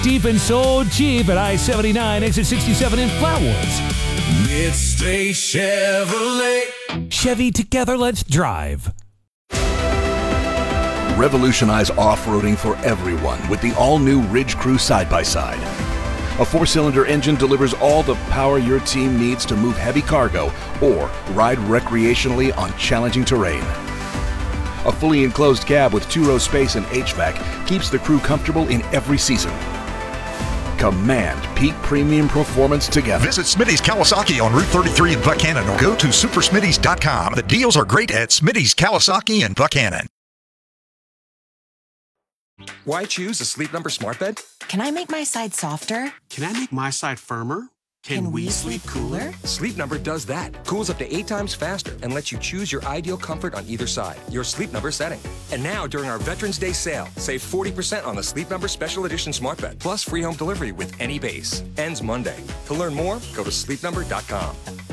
Deep and so cheap at I-79, exit 67 in Flatwoods. Midstate Chevrolet. Chevy, together, let's drive. Revolutionize off-roading for everyone with the all-new Ridge Crew side-by-side. A 4-cylinder engine delivers all the power your team needs to move heavy cargo or ride recreationally on challenging terrain. A fully enclosed cab with 2-row space and HVAC keeps the crew comfortable in every season. Command peak premium performance together. Visit Smitty's Kawasaki on Route 33 in Buchanan or go to supersmitty's.com. The deals are great at Smitty's Kawasaki in Buchanan. Why choose a Sleep Number smart bed? Can I make my side softer? Can I make my side firmer? Can we sleep cooler? Sleep Number does that. Cools up to 8 times faster and lets you choose your ideal comfort on either side. Your Sleep Number setting. And now, during our Veterans Day sale, save 40% on the Sleep Number Special Edition Smart Bed, plus free home delivery with any base. Ends Monday. To learn more, go to sleepnumber.com.